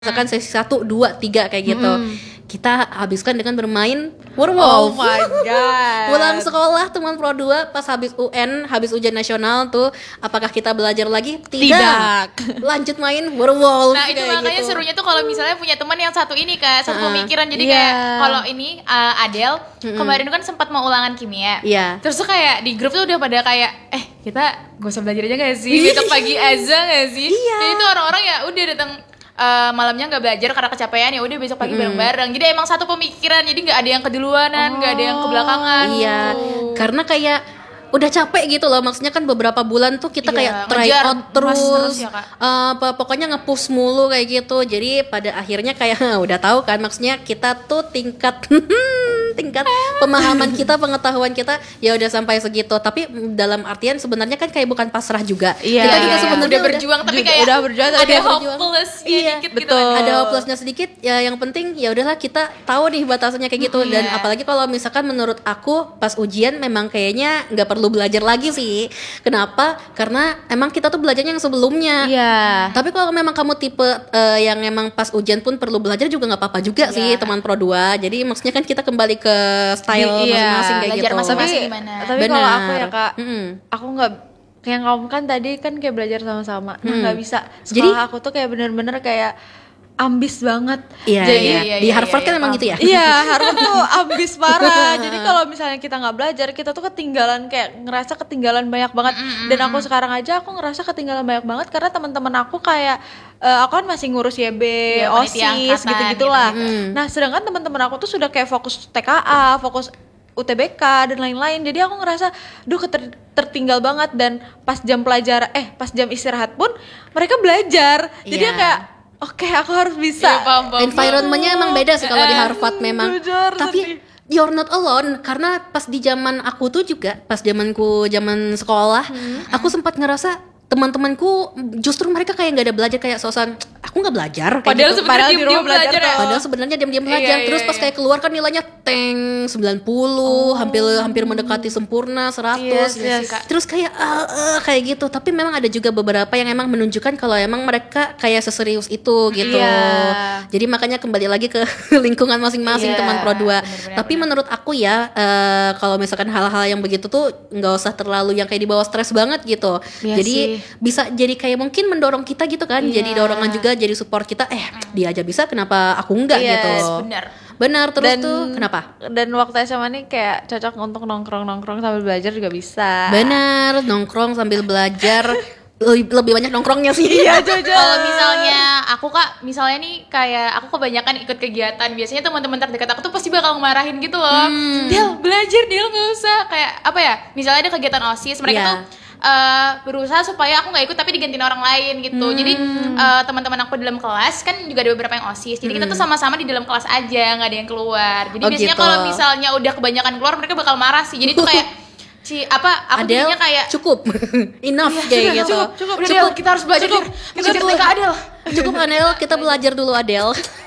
misalkan sesi 1, 2, 3 kayak gitu. Kita habiskan dengan bermain Werewolf. Oh my god. Pulang sekolah teman Pro 2 pas habis UN, habis ujian nasional tuh, apakah kita belajar lagi? Tidak. Lanjut main Werewolf. Nah, itu makanya gitu. serunya tuh kalau misalnya punya teman yang satu ini Kak, satu pemikiran. Jadi kayak kalau ini Adele kemarin kan sempat mau ulangan kimia. Iya. Terus tuh kayak di grup tuh udah pada kayak kita gak usah belajar aja gak sih? Besok pagi aja gak sih? Iya. Jadi tuh orang-orang ya udah datang malamnya nggak belajar karena kecapean, ya udah besok pagi bareng-bareng. Jadi emang satu pemikiran, jadi nggak ada yang keduluanan, nggak ada yang kebelakangan. Iya, karena kayak udah capek gitu loh, maksudnya kan beberapa bulan tuh kita kayak try ngejar, out terus ya, Kak. pokoknya nge-push mulu kayak gitu. Jadi pada akhirnya kayak udah tahu kan, maksudnya kita tuh tingkat pemahaman kita, pengetahuan kita ya udah sampai segitu. Tapi dalam artian sebenarnya kan kayak bukan pasrah juga. Iya, Kita juga sebenarnya udah berjuang tapi kayak udah berjuang, ada berjuang. hopeless Iya, dikit betul. gitu kan. Ada hopelessnya sedikit ya, yang penting ya udahlah kita tahu nih batasannya kayak gitu. Dan apalagi kalau misalkan menurut aku pas ujian memang kayaknya nggak perlu belajar lagi sih. Kenapa? Karena emang kita tuh belajarnya yang sebelumnya. Iya. Tapi kalau memang kamu tipe yang emang pas ujian pun perlu belajar juga nggak apa-apa juga sih, teman Pro 2. Jadi maksudnya kan kita kembali ke style masing-masing kayak belajar gitu. masing-masing gimana. Tapi kalau aku ya Kak, Mm-mm. aku nggak kayak kamu kan tadi kan kayak belajar sama-sama. Nah, nggak bisa. Jadi- Sekolah aku tuh kayak bener-bener kayak ambis banget. Iya, Jadi iya. Di Harvard kan emang gitu ya. Iya, Harvard tuh ambis parah. Jadi kalau misalnya kita nggak belajar, kita tuh ketinggalan, kayak ngerasa ketinggalan banyak banget. Dan aku sekarang aja aku ngerasa ketinggalan banyak banget karena teman-teman aku kayak aku kan masih ngurus YB, panitia OSIS angkatan gitu-gitulah. gitu. Nah, sedangkan teman-teman aku tuh sudah kayak fokus TKA, fokus UTBK dan lain-lain. Jadi aku ngerasa tertinggal banget. Dan pas jam pelajaran pas jam istirahat pun mereka belajar. Jadi Iya. kayak oke, aku harus bisa. Iya, paham. Environmentnya emang beda sih kalau di Harvard memang. Jujur, Tapi sedih. you're not alone, karena pas di zaman aku tuh juga, pas zaman sekolah, aku sempat ngerasa teman-temanku justru mereka kayak nggak ada belajar, kayak sosan aku nggak belajar kayak Padahal gitu. sebenarnya Padahal di rumah diam-diam belajar ya. Padahal sebenarnya diam-diam belajar. Iya, Terus iya, pas iya. kayak keluar kan nilainya 90, hampir mendekati sempurna 100. Yes, yes. Terus kayak kayak gitu. Tapi memang ada juga beberapa yang emang menunjukkan kalau emang mereka kayak seserius itu gitu. Iya. Jadi makanya kembali lagi ke lingkungan masing-masing Iya, teman Pro 2. bener-bener. Tapi menurut aku ya, kalau misalkan hal-hal yang begitu tuh nggak usah terlalu yang kayak dibawa stres banget gitu. Iya Jadi sih. bisa jadi kayak mungkin mendorong kita gitu kan. Jadi dorongan juga, jadi support kita. Dia aja bisa, kenapa aku enggak Yes, gitu. Bener. Terus tuh kenapa? Dan waktu SMA nih kayak cocok untuk nongkrong sambil belajar juga bisa. Benar, nongkrong sambil belajar. lebih banyak nongkrongnya sih. Iya, jujur. Kalau misalnya aku Kak, misalnya nih kayak aku kebanyakan ikut kegiatan, biasanya teman-teman terdekat aku tuh pasti bakal ngemarahin gitu loh. Del, belajar Del, nggak usah. Kayak apa ya? Misalnya ada kegiatan OSIS, mereka Iya. tuh berusaha supaya aku nggak ikut tapi digantiin orang lain gitu. Jadi teman-teman aku di dalam kelas kan juga ada beberapa yang OSIS. Jadi kita tuh sama-sama di dalam kelas aja, nggak ada yang keluar. Jadi Oh, biasanya gitu. kalau misalnya udah kebanyakan keluar, mereka bakal marah sih. Jadi tuh kayak aku Adele jadinya kayak cukup. Enough kayak gitu. cukup, Del, kita harus belajar. Kita jadi TK Adele. Cukup Adele, kita belajar dulu Adele.